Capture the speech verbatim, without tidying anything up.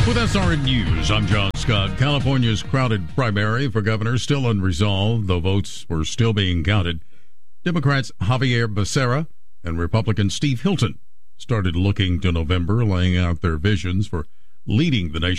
With S R N News, I'm John Scott. California's crowded primary for governor still unresolved, though votes were still being counted. Democrats Javier Becerra and Republican Steve Hilton started looking to November, laying out their visions for leading the nation.